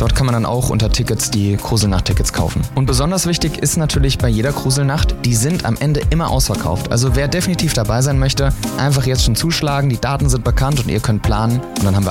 dort kann man dann auch unter Tickets die Gruselnacht-Tickets kaufen. Und besonders wichtig ist natürlich bei jeder Gruselnacht, die sind am Ende immer ausverkauft. Also wer definitiv dabei sein möchte, einfach jetzt schon zuschlagen, die Daten sind bekannt und ihr könnt planen und dann haben wir